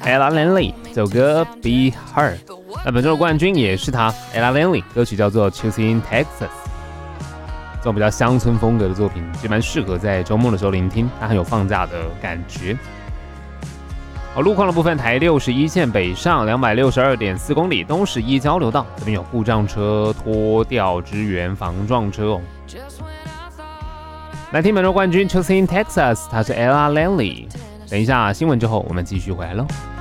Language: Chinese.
Ella Langley 这首歌 Be Her。那本周的冠军也是她 Ella Langley， 歌曲叫做 Choosing Texas。这种比较乡村风格的作品，就蛮适合在周末的时候聆听，它很有放假的感觉。路况的部分，台61线北上262.4公里，东11交流道这边有故障车拖吊支援防撞车哦。来听本周冠军 Choosing Texas， 它是 Ella Langley。等一下新闻之后，我们继续回来喽。